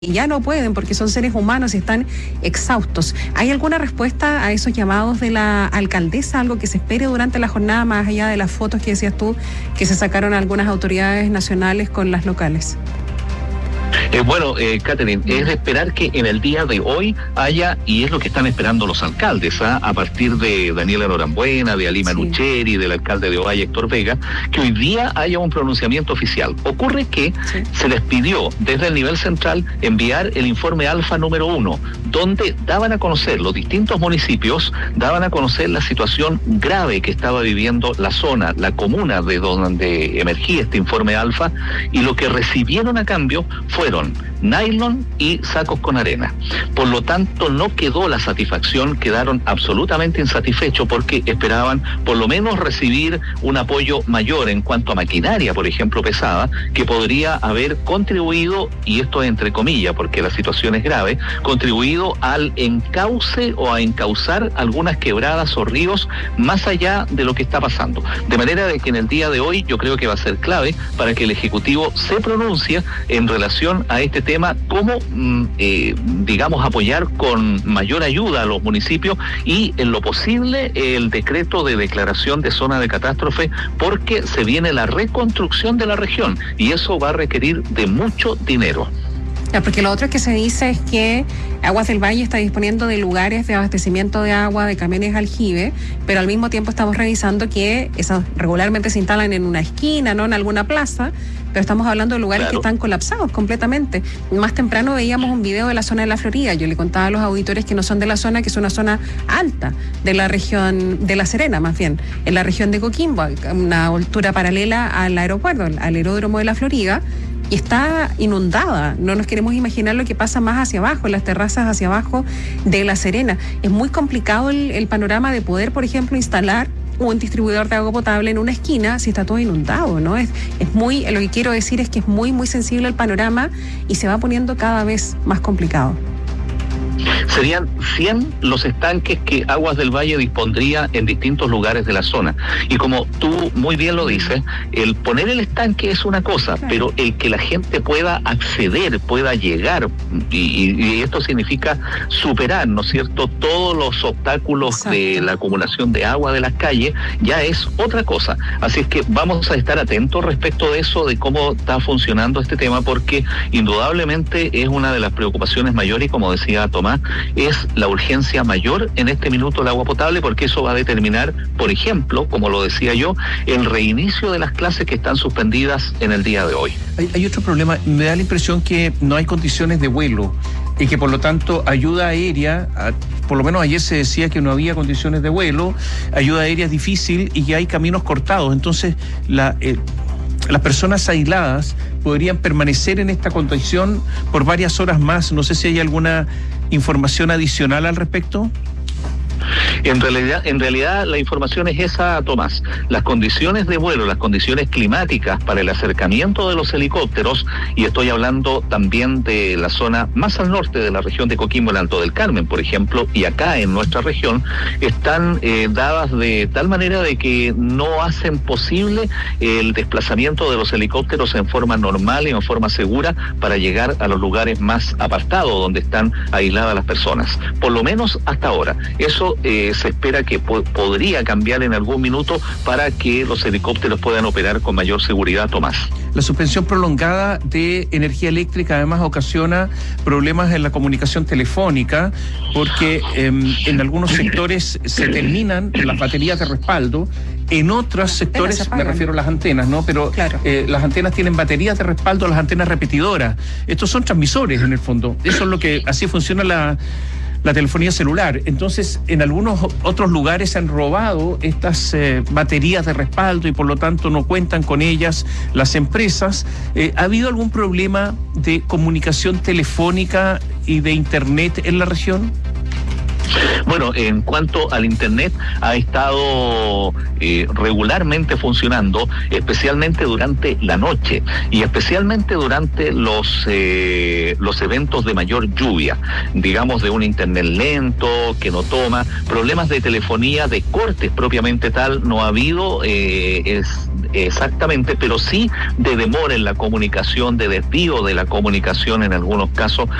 ya no pueden porque son seres humanos y están exhaustos. ¿Hay alguna respuesta a esos llamados de la alcaldesa? ¿Algo que se espere durante la jornada, más allá de las fotos que decías tú, que se sacaron algunas autoridades nacionales con las locales? Catherine, es de esperar que en el día de hoy haya, y es lo que están esperando los alcaldes, a partir de Daniela Norambuena, de Alima Lucheri, del alcalde de Ovalle, Héctor Vega, que hoy día haya un pronunciamiento oficial. Ocurre que se les pidió desde el nivel central enviar el informe alfa número 1, donde daban a conocer los distintos municipios, daban a conocer la situación grave que estaba viviendo la zona, la comuna de donde emergía este informe alfa, y lo que recibieron a cambio fueron nylon y sacos con arena. Por lo tanto, no quedó la satisfacción, quedaron absolutamente insatisfechos porque esperaban por lo menos recibir un apoyo mayor en cuanto a maquinaria, por ejemplo, pesada, que podría haber contribuido, y esto es entre comillas porque la situación es grave, contribuido al encauce o a encauzar algunas quebradas o ríos más allá de lo que está pasando. De manera de que en el día de hoy yo creo que va a ser clave para que el Ejecutivo se pronuncie en relación a este tema, cómo, apoyar con mayor ayuda a los municipios y, en lo posible, el decreto de declaración de zona de catástrofe, porque se viene la reconstrucción de la región y eso va a requerir de mucho dinero. Porque lo otro que se dice es que Aguas del Valle está disponiendo de lugares de abastecimiento de agua, de camiones aljibe, pero al mismo tiempo estamos revisando que esas regularmente se instalan en una esquina, no en alguna plaza, pero estamos hablando de lugares que están colapsados completamente. Más temprano veíamos un video de la zona de la Florida. Yo le contaba a los auditores que no son de la zona, que es una zona alta de la región de La Serena, más bien, en la región de Coquimbo, una altura paralela al aeropuerto, al aeródromo de la Florida, y está inundada. No nos queremos imaginar lo que pasa más hacia abajo, en las terrazas hacia abajo de La Serena. Es muy complicado el panorama de poder, por ejemplo, instalar un distribuidor de agua potable en una esquina si está todo inundado, ¿no? Es muy, lo que quiero decir es que es muy, muy sensible el panorama y se va poniendo cada vez más complicado. Serían 100 los estanques que Aguas del Valle dispondría en distintos lugares de la zona. Y como tú muy bien lo dices, el poner el estanque es una cosa, pero el que la gente pueda acceder, pueda llegar, y esto significa superar, ¿no es cierto?, todos los obstáculos de la acumulación de agua de las calles, ya es otra cosa. Así es que vamos a estar atentos respecto de eso, de cómo está funcionando este tema, porque indudablemente es una de las preocupaciones mayores, y como decía Tomás, es la urgencia mayor en este minuto el agua potable, porque eso va a determinar, por ejemplo, como lo decía yo, el reinicio de las clases que están suspendidas en el día de hoy. Hay otro problema, me da la impresión que no hay condiciones de vuelo y que por lo tanto ayuda aérea, por lo menos ayer se decía que no había condiciones de vuelo, ayuda aérea es difícil y que hay caminos cortados, entonces las personas aisladas podrían permanecer en esta condición por varias horas más. No sé si hay alguna información adicional al respecto. En realidad la información es esa, Tomás. Las condiciones de vuelo, las condiciones climáticas para el acercamiento de los helicópteros, y estoy hablando también de la zona más al norte de la región de Coquimbo, el Alto del Carmen, por ejemplo, y acá en nuestra región, están dadas de tal manera de que no hacen posible el desplazamiento de los helicópteros en forma normal y en forma segura para llegar a los lugares más apartados donde están aisladas las personas. Por lo menos hasta ahora. Eso se espera que podría cambiar en algún minuto para que los helicópteros puedan operar con mayor seguridad, Tomás. La suspensión prolongada de energía eléctrica además ocasiona problemas en la comunicación telefónica, porque en algunos sectores se terminan las baterías de respaldo, en otros sectores, me refiero a las antenas, ¿no? Pero las antenas tienen baterías de respaldo, las antenas repetidoras. Estos son transmisores en el fondo. Eso es lo que, así funciona la telefonía celular. Entonces, en algunos otros lugares se han robado estas baterías de respaldo y por lo tanto no cuentan con ellas las empresas. ¿Ha habido algún problema de comunicación telefónica y de internet en la región? Bueno, en cuanto al internet, ha estado regularmente funcionando, especialmente durante la noche y especialmente durante los eventos de mayor lluvia, digamos, de un internet lento, que no toma, problemas de telefonía, de cortes propiamente tal, no ha habido, exactamente, pero sí de demora en la comunicación, de desvío de la comunicación en algunos casos,